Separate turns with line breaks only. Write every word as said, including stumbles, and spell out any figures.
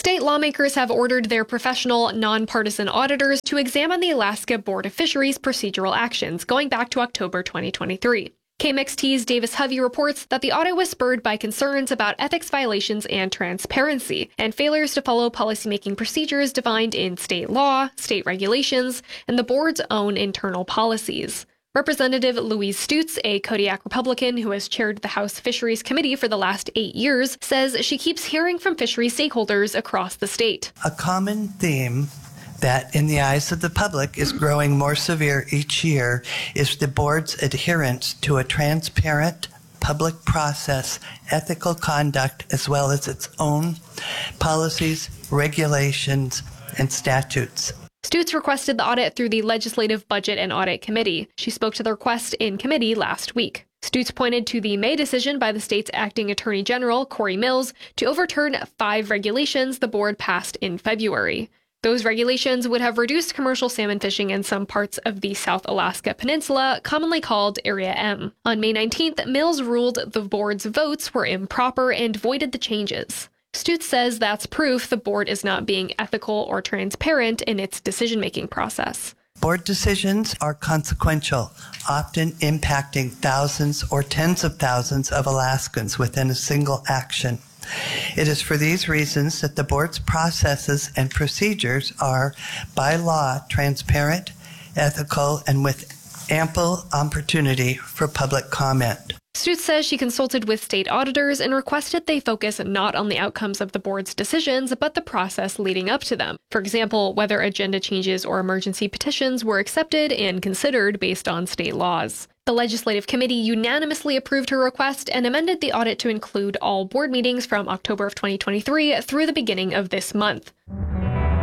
State lawmakers have ordered their professional, nonpartisan auditors to examine the Alaska Board of Fisheries procedural actions going back to October twenty twenty-three. K M X T's Davis Hovey reports that the audit was spurred by concerns about ethics violations and transparency, and failures to follow policymaking procedures defined in state law, state regulations, and the board's own internal policies. Representative Louise Stutes, a Kodiak Republican who has chaired the House Fisheries Committee for the last eight years, says she keeps hearing from fisheries stakeholders across the state.
A common theme that, in the eyes of the public, is growing more severe each year is the board's adherence to a transparent public process, ethical conduct, as well as its own policies, regulations, and statutes.
Stutes requested the audit through the Legislative Budget and Audit Committee. She spoke to the request in committee last week. Stutes pointed to the May decision by the state's acting Attorney General, Corey Mills, to overturn five regulations the board passed in February. Those regulations would have reduced commercial salmon fishing in some parts of the South Alaska Peninsula, commonly called Area M. On May nineteenth, Mills ruled the board's votes were improper and voided the changes. Stutes says that's proof the board is not being ethical or transparent in its decision-making process.
Board decisions are consequential, often impacting thousands or tens of thousands of Alaskans within a single action. It is for these reasons that the board's processes and procedures are, by law, transparent, ethical, and with ample opportunity for public comment.
Stutes says she consulted with state auditors and requested they focus not on the outcomes of the board's decisions, but the process leading up to them. For example, whether agenda changes or emergency petitions were accepted and considered based on state laws. The Legislative Committee unanimously approved her request and amended the audit to include all board meetings from October of twenty twenty-three through the beginning of this month.